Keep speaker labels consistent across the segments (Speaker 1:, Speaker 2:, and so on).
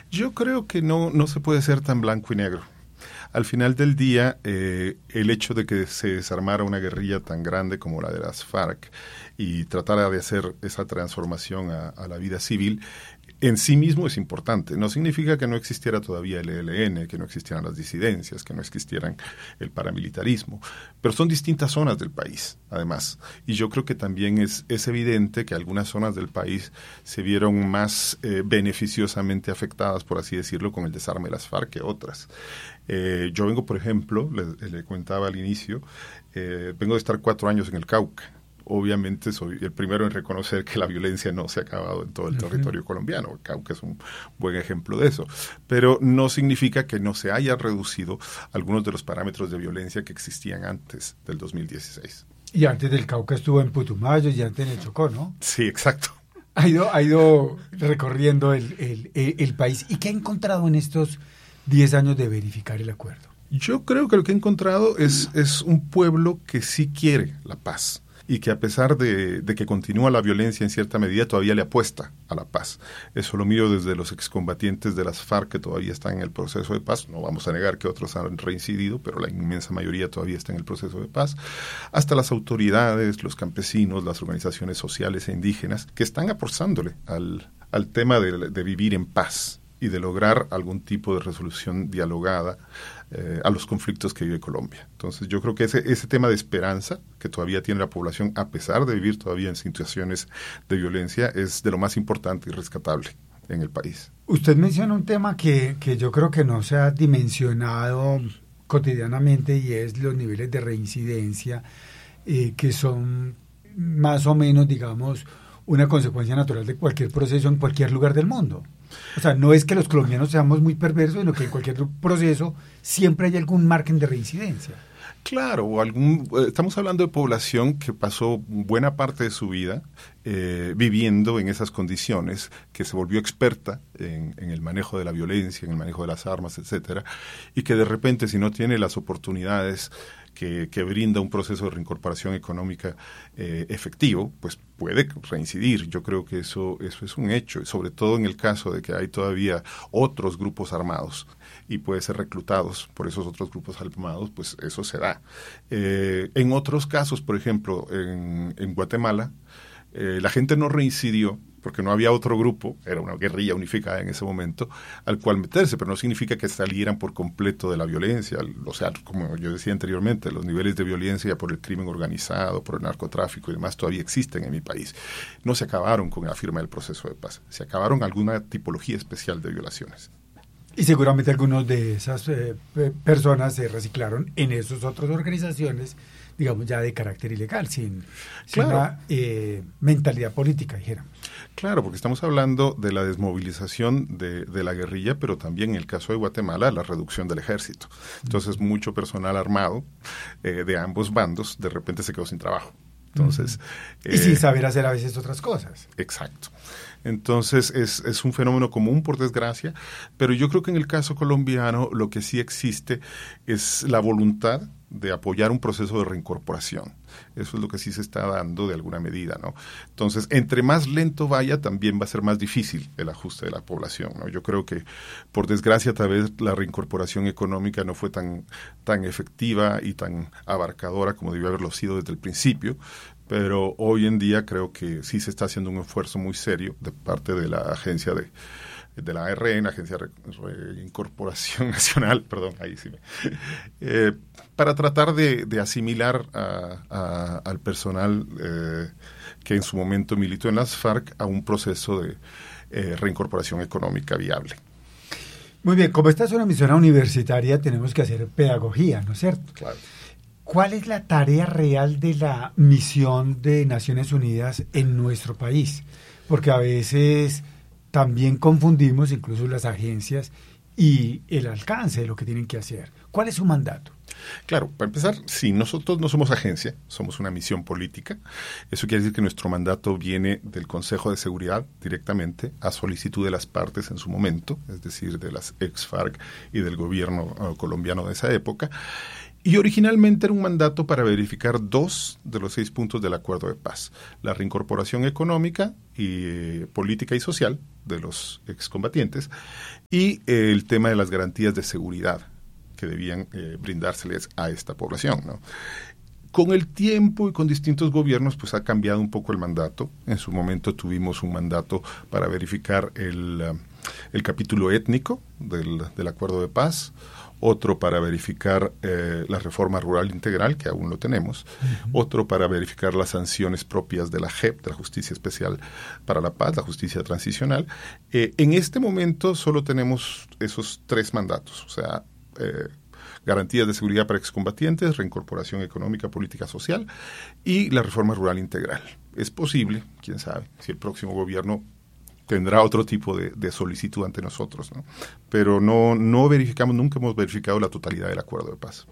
Speaker 1: Yo creo que no se puede ser tan blanco y negro. Al final del día, el hecho de que se desarmara una guerrilla tan grande como la de las FARC y tratara de hacer esa transformación a la vida civil, en sí mismo es importante. No significa que no existiera todavía el ELN, que no existieran las disidencias, que no existieran el paramilitarismo, pero son distintas zonas del país, además. Y yo creo que también es evidente que algunas zonas del país se vieron más beneficiosamente afectadas, por así decirlo, con el desarme de las FARC que otras. Yo vengo, por ejemplo, le comentaba al inicio, vengo de estar 4 años en el Cauca. Obviamente soy el primero en reconocer que la violencia no se ha acabado en todo el territorio colombiano. El Cauca es un buen ejemplo de eso. Pero no significa que no se haya reducido algunos de los parámetros de violencia que existían antes del 2016.
Speaker 2: Y antes del Cauca estuvo en Putumayo y antes en el Chocó, ¿no?
Speaker 1: Sí, exacto.
Speaker 2: Ha ido recorriendo el país. ¿Y qué ha encontrado en estos 10 años de verificar el acuerdo?
Speaker 1: Yo creo que lo que he encontrado es un pueblo que sí quiere la paz. Y que a pesar de que continúa la violencia en cierta medida, todavía le apuesta a la paz. Eso lo miro desde los excombatientes de las FARC que todavía están en el proceso de paz. No vamos a negar que otros han reincidido, pero la inmensa mayoría todavía está en el proceso de paz. Hasta las autoridades, los campesinos, las organizaciones sociales e indígenas que están aportándole al tema de vivir en paz y de lograr algún tipo de resolución dialogada a los conflictos que vive Colombia. Entonces yo creo que ese tema de esperanza que todavía tiene la población, a pesar de vivir todavía en situaciones de violencia, es de lo más importante y rescatable en el país.
Speaker 2: Usted menciona un tema que yo creo que no se ha dimensionado cotidianamente y es los niveles de reincidencia que son más o menos, digamos, una consecuencia natural de cualquier proceso en cualquier lugar del mundo. O sea, no es que los colombianos seamos muy perversos, sino que en cualquier proceso siempre hay algún margen de reincidencia.
Speaker 1: Claro, estamos hablando de población que pasó buena parte de su vida viviendo en esas condiciones, que se volvió experta en el manejo de la violencia, en el manejo de las armas, etcétera, y que de repente, si no tiene las oportunidades que brinda un proceso de reincorporación económica efectivo, pues puede reincidir. Yo creo que eso es un hecho, sobre todo en el caso de que hay todavía otros grupos armados y puede ser reclutados por esos otros grupos armados, pues eso se da. En otros casos, por ejemplo, en Guatemala, la gente no reincidió porque no había otro grupo, era una guerrilla unificada en ese momento, al cual meterse, pero no significa que salieran por completo de la violencia. O sea, como yo decía anteriormente, los niveles de violencia por el crimen organizado, por el narcotráfico y demás todavía existen en mi país. No se acabaron con la firma del proceso de paz, se acabaron alguna tipología especial de violaciones.
Speaker 2: Y seguramente algunos de esas personas se reciclaron en esas otras organizaciones, digamos, ya de carácter ilegal, sin una mentalidad política, dijéramos.
Speaker 1: Claro, porque estamos hablando de la desmovilización de la guerrilla, pero también en el caso de Guatemala, la reducción del ejército. Entonces, mucho personal armado de ambos bandos de repente se quedó sin trabajo. Entonces,
Speaker 2: y sin saber hacer a veces otras cosas.
Speaker 1: Exacto. Entonces es un fenómeno común, por desgracia, pero yo creo que en el caso colombiano lo que sí existe es la voluntad de apoyar un proceso de reincorporación. Eso es lo que sí se está dando de alguna medida, ¿no? Entonces, entre más lento vaya, también va a ser más difícil el ajuste de la población, ¿no? Yo creo que, por desgracia, tal vez la reincorporación económica no fue tan efectiva y tan abarcadora como debió haberlo sido desde el principio, pero hoy en día creo que sí se está haciendo un esfuerzo muy serio de parte de la agencia de la ARN, Agencia de Reincorporación Nacional, perdón, ahí sí para tratar de asimilar al personal que en su momento militó en las FARC a un proceso de reincorporación económica viable.
Speaker 2: Muy bien, como esta es una emisora universitaria, tenemos que hacer pedagogía, ¿no es cierto?
Speaker 1: Claro.
Speaker 2: ¿Cuál es la tarea real de la misión de Naciones Unidas en nuestro país? Porque a veces también confundimos incluso las agencias y el alcance de lo que tienen que hacer. ¿Cuál es su mandato?
Speaker 1: Claro, para empezar, sí, nosotros no somos agencia, somos una misión política. Eso quiere decir que nuestro mandato viene del Consejo de Seguridad directamente a solicitud de las partes en su momento, es decir, de las ex-FARC y del gobierno colombiano de esa época. Y originalmente era un mandato para verificar 2 de los 6 puntos del acuerdo de paz: la reincorporación económica y política y social de los excombatientes y el tema de las garantías de seguridad que debían brindárseles a esta población, ¿no? Con el tiempo y con distintos gobiernos, pues ha cambiado un poco el mandato. En su momento tuvimos un mandato para verificar el capítulo étnico del acuerdo de paz, otro para verificar la reforma rural integral, que aún lo tenemos, otro para verificar las sanciones propias de la JEP, de la Justicia Especial para la Paz, la Justicia Transicional. En este momento solo tenemos esos 3 mandatos, o sea, garantías de seguridad para excombatientes, reincorporación económica, política social y la reforma rural integral. Es posible, quién sabe, si el próximo gobierno tendrá otro tipo de solicitud ante nosotros, ¿no? Pero no verificamos, nunca hemos verificado la totalidad del acuerdo de paz.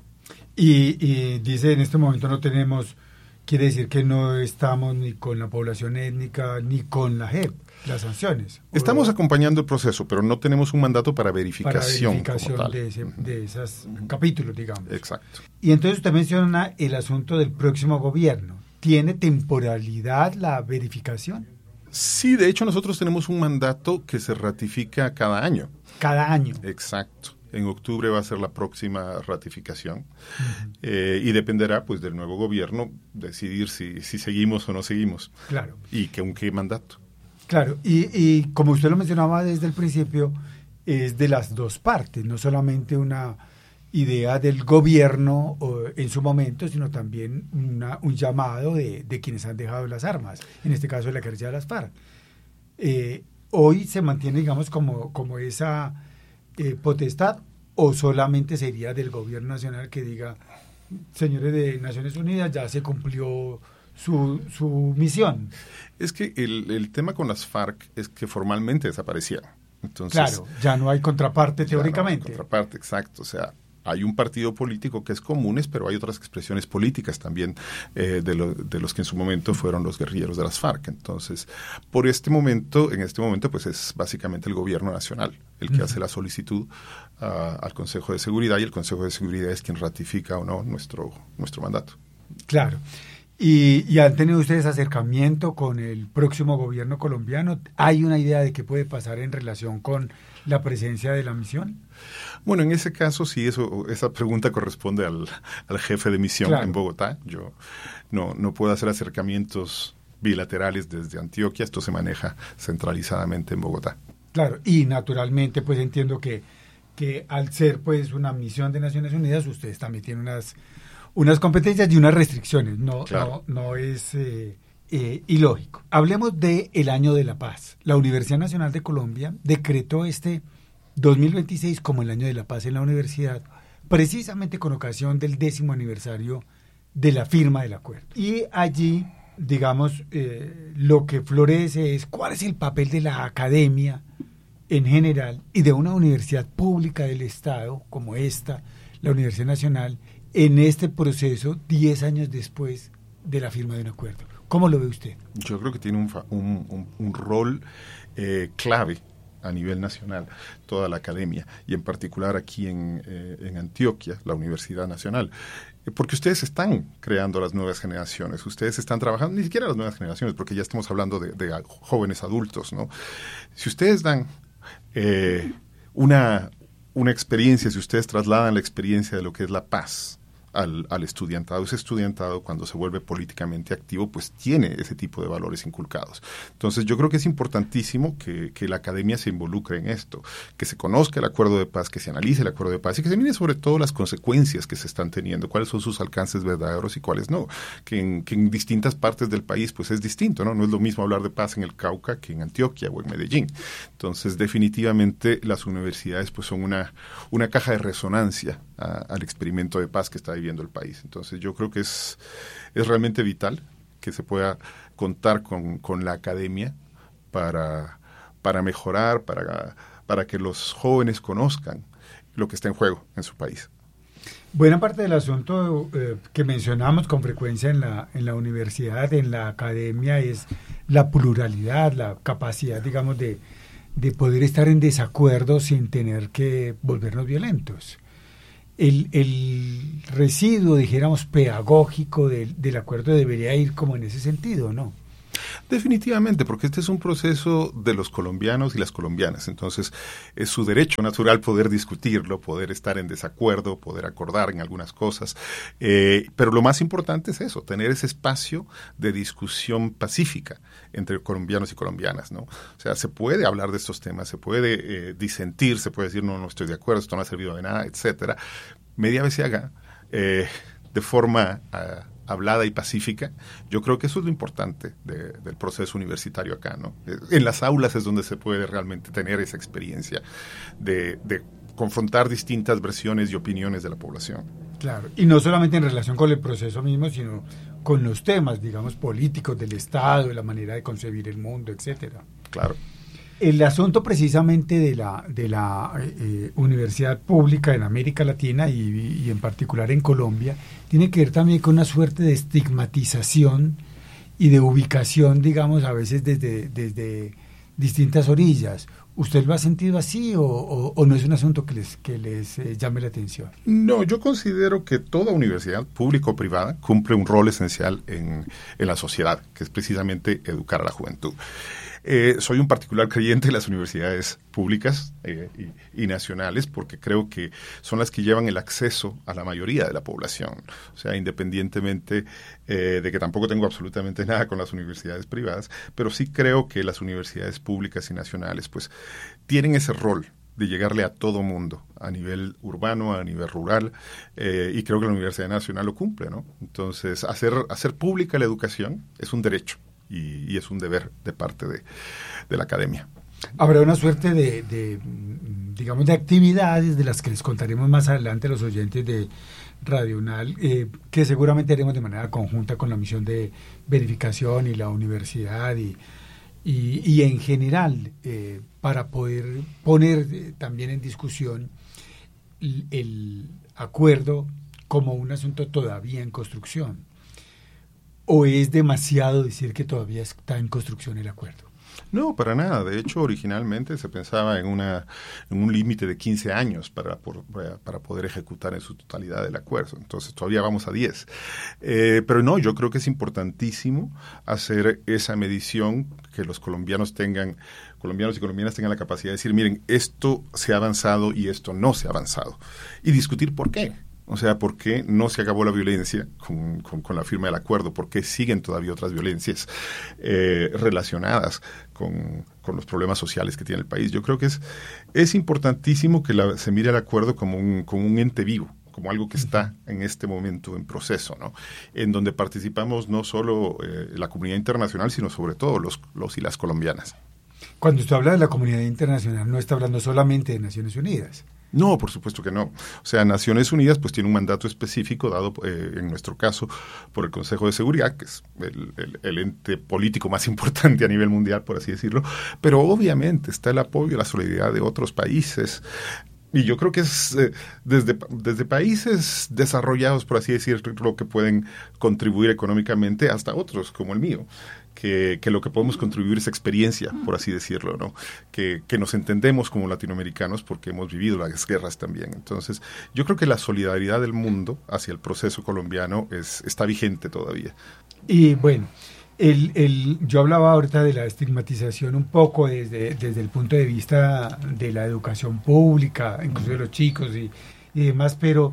Speaker 2: Y dice, en este momento no tenemos, quiere decir que no estamos ni con la población étnica ni con la JEP, las sanciones.
Speaker 1: Estamos acompañando el proceso, pero no tenemos un mandato para verificación como tal.
Speaker 2: De esos capítulos, digamos.
Speaker 1: Exacto.
Speaker 2: Y entonces usted menciona el asunto del próximo gobierno. ¿Tiene temporalidad la verificación?
Speaker 1: Sí, de hecho nosotros tenemos un mandato que se ratifica cada año.
Speaker 2: Cada año.
Speaker 1: Exacto. En octubre va a ser la próxima ratificación y dependerá pues del nuevo gobierno decidir si seguimos o no seguimos.
Speaker 2: Claro.
Speaker 1: Y con qué mandato.
Speaker 2: Claro, y como usted lo mencionaba desde el principio, es de las dos partes, no solamente una idea del gobierno en su momento, sino también un llamado de quienes han dejado las armas, en este caso de la guerrilla de las FARC. Hoy se mantiene, digamos, como esa potestad, o solamente sería del gobierno nacional que diga, señores de Naciones Unidas, ya se cumplió su misión.
Speaker 1: Es que el tema con las FARC es que formalmente desaparecieron. Entonces,
Speaker 2: claro, ya no hay contraparte teóricamente.
Speaker 1: No hay contraparte, exacto. O sea, hay un partido político que es Comunes, pero hay otras expresiones políticas también de los que en su momento fueron los guerrilleros de las FARC. Entonces, en este momento, pues es básicamente el gobierno nacional el que hace la solicitud al Consejo de Seguridad, y el Consejo de Seguridad es quien ratifica o no nuestro mandato.
Speaker 2: Claro. ¿Y han tenido ustedes acercamiento con el próximo gobierno colombiano? ¿Hay una idea de qué puede pasar en relación con la presencia de la misión?
Speaker 1: Bueno, en ese caso sí, esa pregunta corresponde al jefe de misión, claro, en Bogotá. Yo no puedo hacer acercamientos bilaterales desde Antioquia, esto se maneja centralizadamente en Bogotá.
Speaker 2: Claro, y naturalmente pues entiendo que al ser pues una misión de Naciones Unidas, ustedes también tienen unas competencias y unas restricciones,
Speaker 1: claro.
Speaker 2: no es ilógico. Hablemos del Año de la Paz. La Universidad Nacional de Colombia decretó este 2026 como el Año de la Paz en la universidad, precisamente con ocasión del 10º aniversario de la firma del acuerdo. Y allí, digamos, lo que florece es cuál es el papel de la academia en general y de una universidad pública del Estado como esta, la Universidad Nacional, en este proceso 10 años después de la firma de un acuerdo. ¿Cómo lo ve usted?
Speaker 1: Yo creo que tiene un rol clave a nivel nacional, toda la academia, y en particular aquí en Antioquia, la Universidad Nacional, porque ustedes están creando las nuevas generaciones, ustedes están trabajando, ni siquiera las nuevas generaciones, porque ya estamos hablando de jóvenes adultos, ¿no? Si ustedes dan una experiencia, si ustedes trasladan la experiencia de lo que es la paz al estudiantado, ese estudiantado cuando se vuelve políticamente activo pues tiene ese tipo de valores inculcados. Entonces yo creo que es importantísimo que la academia se involucre en esto, que se conozca el acuerdo de paz, que se analice el acuerdo de paz y que se mire sobre todo las consecuencias que se están teniendo, cuáles son sus alcances verdaderos y cuáles no, que en distintas partes del país pues es distinto, ¿no? No es lo mismo hablar de paz en el Cauca que en Antioquia o en Medellín. Entonces definitivamente las universidades pues son una caja de resonancia al experimento de paz que está viviendo el país. Entonces yo creo que es realmente vital que se pueda contar con la academia para mejorar, para que los jóvenes conozcan lo que está en juego en su país.
Speaker 2: Buena parte del asunto que mencionamos con frecuencia en la universidad, en la academia, es la pluralidad, la capacidad, digamos, de poder estar en desacuerdo sin tener que volvernos violentos. el residuo, dijéramos, pedagógico del acuerdo debería ir como en ese sentido, ¿no?
Speaker 1: Definitivamente, porque este es un proceso de los colombianos y las colombianas, entonces es su derecho natural poder discutirlo, poder estar en desacuerdo, poder acordar en algunas cosas, pero lo más importante es eso, tener ese espacio de discusión pacífica entre colombianos y colombianas, ¿no? O sea, se puede hablar de estos temas, se puede disentir, se puede decir no estoy de acuerdo, esto no ha servido de nada, etcétera. Media vez se haga de forma hablada y pacífica. Yo creo que eso es lo importante del proceso universitario acá, ¿no? En las aulas es donde se puede realmente tener esa experiencia de confrontar distintas versiones y opiniones de la población.
Speaker 2: Claro, y no solamente en relación con el proceso mismo, sino con los temas, digamos, políticos del Estado, de la manera de concebir el mundo, etcétera.
Speaker 1: Claro.
Speaker 2: El asunto precisamente de la universidad pública en América Latina y en particular en Colombia tiene que ver también con una suerte de estigmatización y de ubicación, digamos, a veces desde distintas orillas. ¿Usted lo ha sentido así o no es un asunto que les llame la atención? No,
Speaker 1: yo considero que toda universidad, pública o privada, cumple un rol esencial en la sociedad, que es precisamente educar a la juventud. Soy un particular creyente de las universidades públicas y nacionales porque creo que son las que llevan el acceso a la mayoría de la población. O sea, independientemente de que tampoco tengo absolutamente nada con las universidades privadas, pero sí creo que las universidades públicas y nacionales pues tienen ese rol de llegarle a todo mundo, a nivel urbano, a nivel rural, y creo que la Universidad Nacional lo cumple, ¿no? Entonces, hacer pública la educación es un derecho. Y es un deber de parte de la academia.
Speaker 2: Habrá una suerte digamos, de actividades de las que les contaremos más adelante a los oyentes de Radio UNAL, que seguramente haremos de manera conjunta con la misión de verificación y la universidad y en general para poder poner también en discusión el acuerdo como un asunto todavía en construcción. ¿O es demasiado decir que todavía está en construcción el acuerdo?
Speaker 1: No, para nada. De hecho, originalmente se pensaba en un límite de 15 años para poder ejecutar en su totalidad el acuerdo. Entonces, todavía vamos a 10. Pero no, yo creo que es importantísimo hacer esa medición, que los colombianos y colombianas tengan la capacidad de decir, miren, esto se ha avanzado y esto no se ha avanzado. Y discutir por qué. O sea, ¿por qué no se acabó la violencia con la firma del acuerdo? ¿Por qué siguen todavía otras violencias relacionadas con los problemas sociales que tiene el país? Yo creo que es importantísimo que se mire el acuerdo como un ente vivo, como algo que está en este momento en proceso, ¿no? En donde participamos no solo la comunidad internacional, sino sobre todo los y las colombiaas.
Speaker 2: Cuando usted habla de la comunidad internacional, no está hablando solamente de Naciones Unidas.
Speaker 1: No, por supuesto que no. O sea, Naciones Unidas pues tiene un mandato específico dado, en nuestro caso, por el Consejo de Seguridad, que es el ente político más importante a nivel mundial, por así decirlo. Pero obviamente está el apoyo y la solidaridad de otros países. Y yo creo que es desde países desarrollados, por así decirlo, que pueden contribuir económicamente hasta otros, como el mío. Que lo que podemos contribuir es experiencia, por así decirlo, ¿no? Que nos entendemos como latinoamericanos porque hemos vivido las guerras también. Entonces, yo creo que la solidaridad del mundo hacia el proceso colombiano está vigente todavía.
Speaker 2: Y bueno, yo hablaba ahorita de la estigmatización un poco desde el punto de vista de la educación pública, incluso de los chicos y demás, pero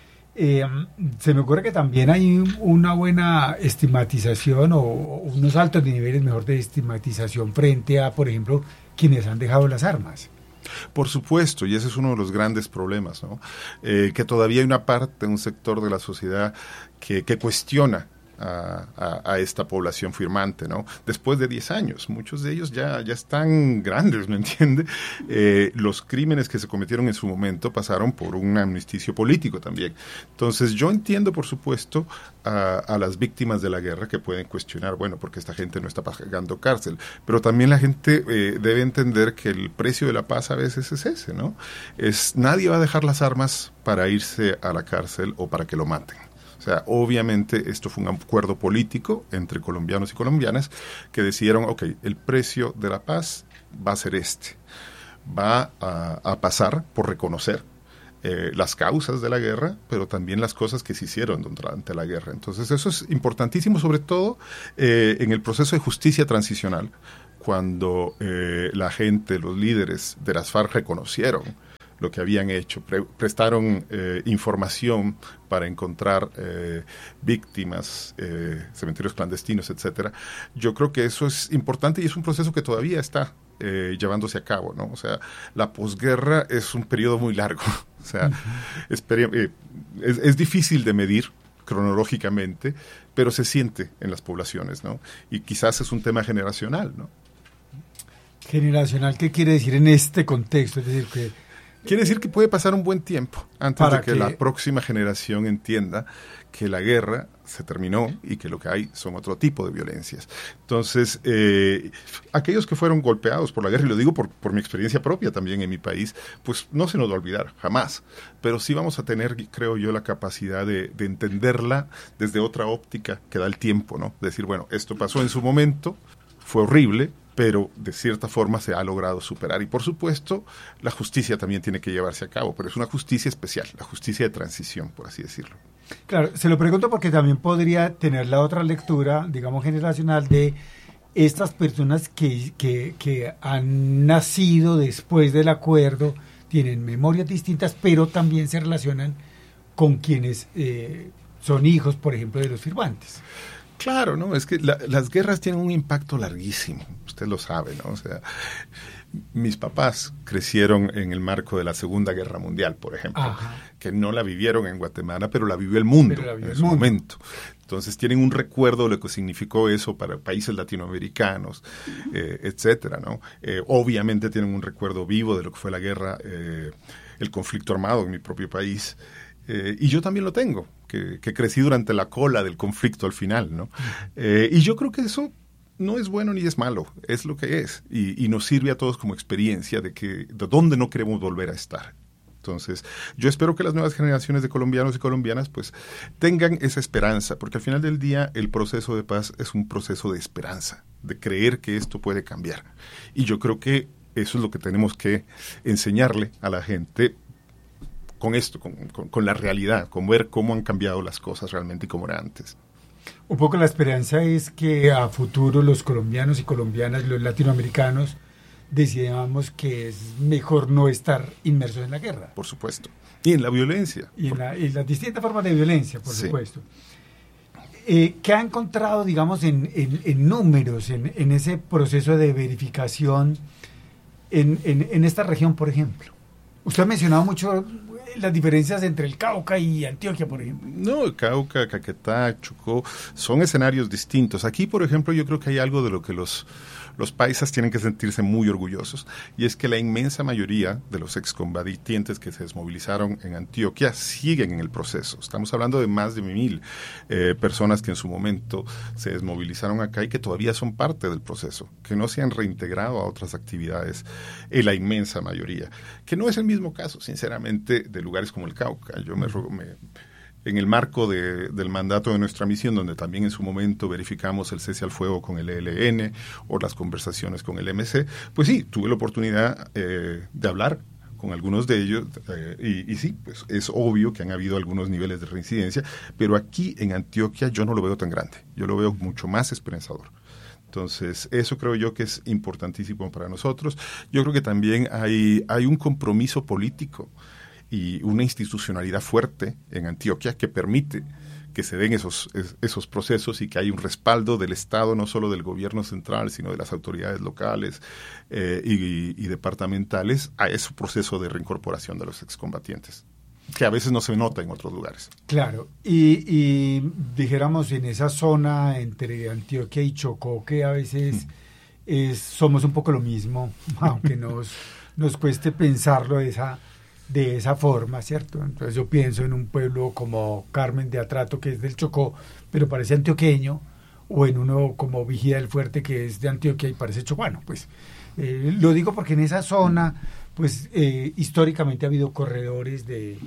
Speaker 2: se me ocurre que también hay una buena estigmatización o unos altos niveles, mejor, de estigmatización frente a, por ejemplo, quienes han dejado las armas.
Speaker 1: Por supuesto, y ese es uno de los grandes problemas, ¿no? Que todavía hay una parte, un sector de la sociedad que cuestiona a esta población firmante, ¿no? Después de 10 años, muchos de ellos ya están grandes, ¿me entiende? Los crímenes que se cometieron en su momento pasaron por un amnisticio político también. Entonces, yo entiendo, por supuesto, a las víctimas de la guerra que pueden cuestionar, bueno, porque esta gente no está pagando cárcel, pero también la gente debe entender que el precio de la paz a veces es ese, ¿no? Nadie va a dejar las armas para irse a la cárcel o para que lo maten. O sea, obviamente esto fue un acuerdo político entre colombianos y colombianas que decidieron, ok, el precio de la paz va a ser va a pasar por reconocer las causas de la guerra, pero también las cosas que se hicieron durante la guerra. Entonces eso es importantísimo, sobre todo en el proceso de justicia transicional, cuando la gente, los líderes de las FARC reconocieron lo que habían hecho, prestaron información para encontrar víctimas, cementerios clandestinos, etcétera. Yo creo que eso es importante y es un proceso que todavía está llevándose a cabo, ¿no? O sea, la posguerra es un periodo muy largo. O sea, es difícil de medir cronológicamente, pero se siente en las poblaciones, ¿no? Y quizás es un tema generacional, ¿no?
Speaker 2: ¿Generacional qué quiere decir en este contexto? Es decir, que
Speaker 1: quiere decir que puede pasar un buen tiempo antes de que la próxima generación entienda que la guerra se terminó y que lo que hay son otro tipo de violencias. Entonces, aquellos que fueron golpeados por la guerra, y lo digo por mi experiencia propia también en mi país, pues no se nos va a olvidar, jamás. Pero sí vamos a tener, creo yo, la capacidad de entenderla desde otra óptica que da el tiempo, ¿no? Decir, bueno, esto pasó en su momento, fue horrible, pero de cierta forma se ha logrado superar. Y por supuesto, la justicia también tiene que llevarse a cabo, pero es una justicia especial, la justicia de transición, por así decirlo.
Speaker 2: Claro, se lo pregunto porque también podría tener la otra lectura, digamos, generacional de estas personas que han nacido después del acuerdo, tienen memorias distintas, pero también se relacionan con quienes son hijos, por ejemplo, de los firmantes.
Speaker 1: Claro, ¿no? Es que las guerras tienen un impacto larguísimo, usted lo sabe, ¿no? O sea, mis papás crecieron en el marco de la Segunda Guerra Mundial, por ejemplo, ajá, que no la vivieron en Guatemala, pero la vivió el mundo en su momento. Entonces tienen un recuerdo de lo que significó eso para países latinoamericanos, etcétera, ¿no? Obviamente tienen un recuerdo vivo de lo que fue la guerra, el conflicto armado en mi propio país. Y yo también lo tengo, que crecí durante la cola del conflicto al final, ¿no? Y yo creo que eso no es bueno ni es malo, es lo que es. Y nos sirve a todos como experiencia de dónde no queremos volver a estar. Entonces, yo espero que las nuevas generaciones de colombianos y colombianas pues tengan esa esperanza, porque al final del día el proceso de paz es un proceso de esperanza, de creer que esto puede cambiar. Y yo creo que eso es lo que tenemos que enseñarle a la gente con esto, con la realidad, con ver cómo han cambiado las cosas realmente y cómo era antes.
Speaker 2: Un poco la esperanza es que a futuro los colombianos y colombianas, los latinoamericanos, decidamos que es mejor no estar inmersos en la guerra.
Speaker 1: Por supuesto. Y en la violencia.
Speaker 2: Y en las distintas formas de violencia, por supuesto. ¿Qué ha encontrado, digamos, en números, en ese proceso de verificación en esta región, por ejemplo? Usted ha mencionado mucho las diferencias entre el Cauca y Antioquia, por ejemplo.
Speaker 1: No, el Cauca, Caquetá, Chocó, son escenarios distintos. Aquí, por ejemplo, yo creo que hay algo de lo que los paisas tienen que sentirse muy orgullosos, y es que la inmensa mayoría de los excombatientes que se desmovilizaron en Antioquia siguen en el proceso. Estamos hablando de más de 1,000 personas que en su momento se desmovilizaron acá y que todavía son parte del proceso, que no se han reintegrado a otras actividades, la inmensa mayoría, que no es el mismo caso, sinceramente, de lugares como el Cauca. Yo en el marco del mandato de nuestra misión, donde también en su momento verificamos el cese al fuego con el ELN o las conversaciones con el MC, pues sí, tuve la oportunidad de hablar con algunos de ellos y sí, pues es obvio que han habido algunos niveles de reincidencia, pero aquí en Antioquia yo no lo veo tan grande, yo lo veo mucho más esperanzador. Entonces, eso creo yo que es importantísimo para nosotros. Yo creo que también hay un compromiso político y una institucionalidad fuerte en Antioquia que permite que se den esos procesos y que hay un respaldo del Estado, no solo del gobierno central, sino de las autoridades locales y departamentales a ese proceso de reincorporación de los excombatientes, que a veces no se nota en otros lugares.
Speaker 2: Claro, y dijéramos en esa zona entre Antioquia y Chocó, que a veces somos un poco lo mismo, aunque nos cueste pensarlo de esa forma, ¿cierto? Entonces yo pienso en un pueblo como Carmen de Atrato, que es del Chocó, pero parece antioqueño, o en uno como Vigía del Fuerte, que es de Antioquia y parece chocuano. Pues lo digo porque en esa zona, pues históricamente ha habido corredores de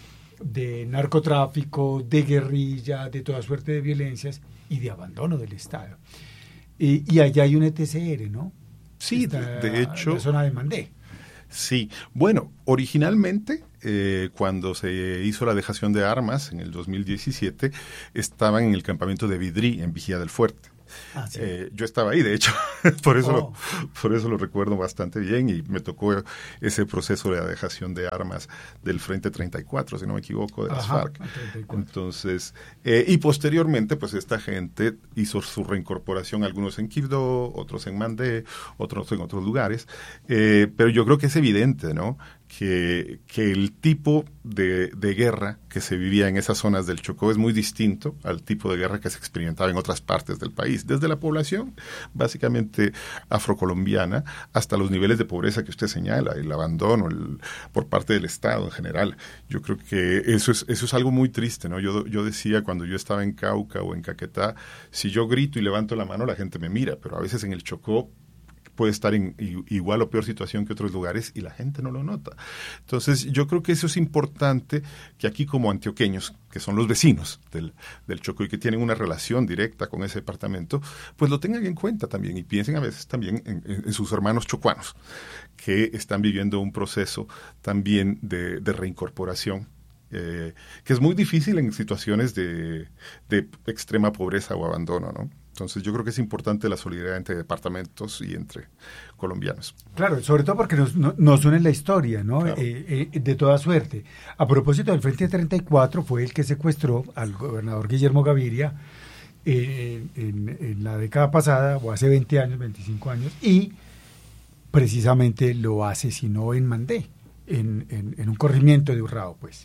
Speaker 2: narcotráfico, de guerrilla, de toda suerte de violencias y de abandono del Estado. Y allá hay un ETCR, ¿no?
Speaker 1: Sí, de hecho.
Speaker 2: La zona de Mandé.
Speaker 1: Sí, bueno, originalmente cuando se hizo la dejación de armas en el 2017, estaban en el campamento de Vidrí, en Vigía del Fuerte.
Speaker 2: Ah, sí.
Speaker 1: Yo estaba ahí, de hecho, por eso lo recuerdo bastante bien, y me tocó ese proceso de la dejación de armas del Frente 34, si no me equivoco, de las FARC. 34. Entonces, y posteriormente, pues esta gente hizo su reincorporación, algunos en Quibdó, otros en Mandé, otros en otros lugares, pero yo creo que es evidente, ¿no?, que el tipo de guerra que se vivía en esas zonas del Chocó es muy distinto al tipo de guerra que se experimentaba en otras partes del país, desde la población básicamente afrocolombiana hasta los niveles de pobreza que usted señala, el abandono por parte del Estado en general. Yo creo que eso es algo muy triste, ¿no? Yo decía cuando yo estaba en Cauca o en Caquetá, si yo grito y levanto la mano, la gente me mira, pero a veces en el Chocó puede estar en igual o peor situación que otros lugares y la gente no lo nota. Entonces, yo creo que eso es importante, que aquí como antioqueños, que son los vecinos del Chocó y que tienen una relación directa con ese departamento, pues lo tengan en cuenta también y piensen a veces también en sus hermanos chocuanos, que están viviendo un proceso también de reincorporación, que es muy difícil en situaciones de extrema pobreza o abandono, ¿no? Entonces yo creo que es importante la solidaridad entre departamentos y entre colombianos.
Speaker 2: Claro, sobre todo porque nos une la historia, ¿no? Claro. De toda suerte. A propósito del Frente 34, fue el que secuestró al gobernador Guillermo Gaviria en la década pasada, o hace 20 años, 25 años, y precisamente lo asesinó en Mandé, en un corregimiento de Urrao, pues.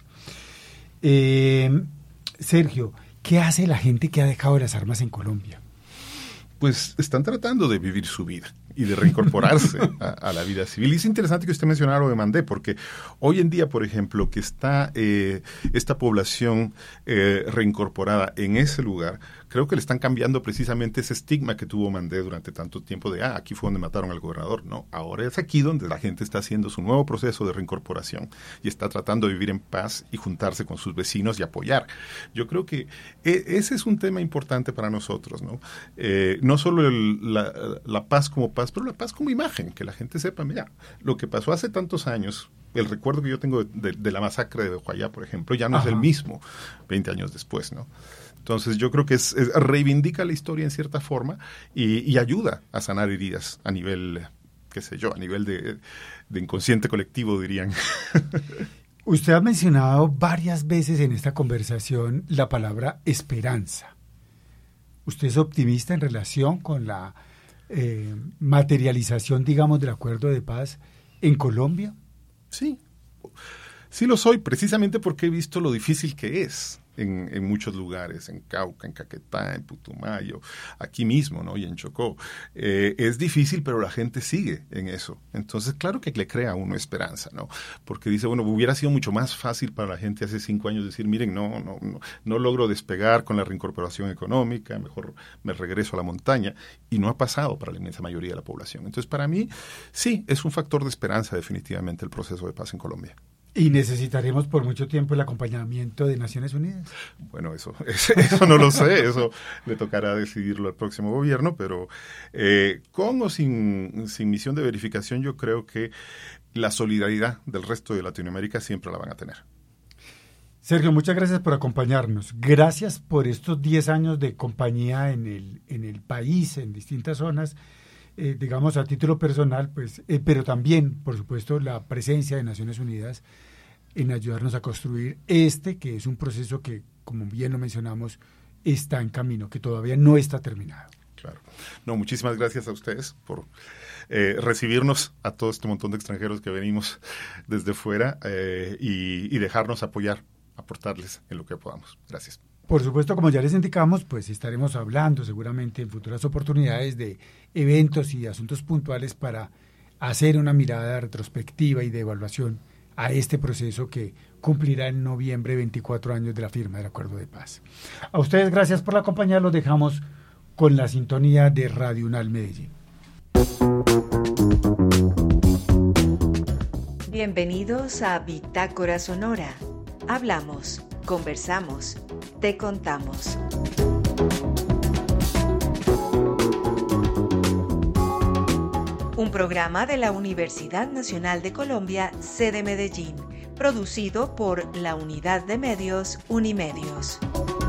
Speaker 2: Sergio, ¿qué hace la gente que ha dejado las armas en Colombia?
Speaker 1: Pues están tratando de vivir su vida y de reincorporarse a la vida civil. Y es interesante que usted mencionara lo de Mandé, porque hoy en día, por ejemplo, que está esta población reincorporada en ese lugar, creo que le están cambiando precisamente ese estigma que tuvo Mandé durante tanto tiempo de, aquí fue donde mataron al gobernador. No, ahora es aquí donde la gente está haciendo su nuevo proceso de reincorporación y está tratando de vivir en paz y juntarse con sus vecinos y apoyar. Yo creo que ese es un tema importante para nosotros, ¿no? No solo la paz como paz, pero la paz como imagen, que la gente sepa, mira, lo que pasó hace tantos años, el recuerdo que yo tengo de la masacre de Guayá, por ejemplo, ya no es el mismo 20 años después, ¿no? Entonces yo creo que reivindica la historia en cierta forma y ayuda a sanar heridas a nivel, qué sé yo, a nivel de inconsciente colectivo, dirían.
Speaker 2: Usted ha mencionado varias veces en esta conversación la palabra esperanza. ¿Usted es optimista en relación con la materialización, digamos, del acuerdo de paz en Colombia?
Speaker 1: Sí, sí lo soy, precisamente porque he visto lo difícil que es en muchos lugares, en Cauca, en Caquetá, en Putumayo, aquí mismo, ¿no? Y en Chocó. Es difícil, pero la gente sigue en eso. Entonces, claro que le crea a uno esperanza, ¿no? Porque dice, bueno, hubiera sido mucho más fácil para la gente hace 5 años decir, miren, no logro despegar con la reincorporación económica, mejor me regreso a la montaña, y no ha pasado para la inmensa mayoría de la población. Entonces, para mí, sí, es un factor de esperanza definitivamente el proceso de paz en Colombia.
Speaker 2: ¿Y necesitaremos por mucho tiempo el acompañamiento de Naciones Unidas?
Speaker 1: Bueno, eso no lo sé, eso le tocará decidirlo al próximo gobierno, pero con o sin misión de verificación, yo creo que la solidaridad del resto de Latinoamérica siempre la van a tener.
Speaker 2: Sergio, muchas gracias por acompañarnos. Gracias por estos 10 años de compañía en el país, en distintas zonas, digamos a título personal, pues, pero también, por supuesto, la presencia de Naciones Unidas en ayudarnos a construir que es un proceso que, como bien lo mencionamos, está en camino, que todavía no está terminado.
Speaker 1: Claro. No, muchísimas gracias a ustedes por recibirnos, a todo este montón de extranjeros que venimos desde fuera y dejarnos aportarles en lo que podamos. Gracias.
Speaker 2: Por supuesto, como ya les indicamos, pues estaremos hablando seguramente en futuras oportunidades de eventos y asuntos puntuales para hacer una mirada retrospectiva y de evaluación a este proceso que cumplirá en noviembre 24 años de la firma del Acuerdo de Paz. A ustedes gracias por la compañía, los dejamos con la sintonía de Radio UNAL Medellín.
Speaker 3: Bienvenidos a Bitácora Sonora. Hablamos, conversamos, te contamos. un programa de la Universidad Nacional de Colombia, sede Medellín, producido por la Unidad de Medios Unimedios.